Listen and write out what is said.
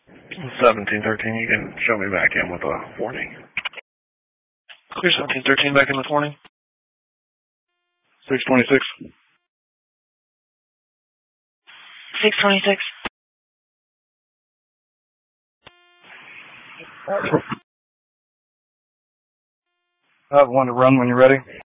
1713, you can show me back in with a warning. Clear 1713 back in this morning. 626. 626. I have one to run when you're ready.